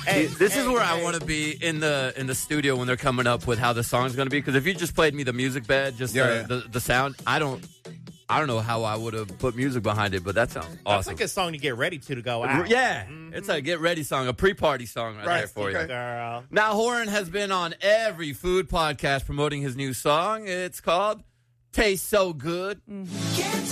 This is where I want to be in the studio when they're coming up with how the song's going to be. Because if you just played me the music bed, just the sound, I don't know how I would have put music behind it, but that sounds awesome. It's like a song to get ready to go out. Yeah, it's a get ready song, a pre-party song right there for you. Girl. Now, Horan has been on every food podcast promoting his new song. It's called Tastes So Good.